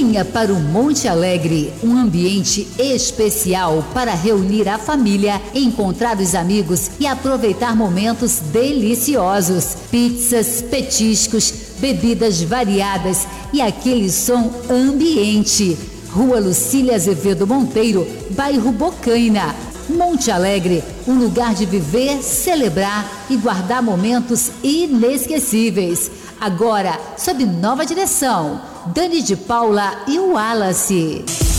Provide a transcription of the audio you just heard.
Venha para o Monte Alegre, um ambiente especial para reunir a família, encontrar os amigos e aproveitar momentos deliciosos. Pizzas, petiscos, bebidas variadas e aquele som ambiente. Rua Lucília Azevedo Monteiro, bairro Bocaina. Monte Alegre, um lugar de viver, celebrar e guardar momentos inesquecíveis. Agora, sob nova direção, Dani de Paula e o Wallace.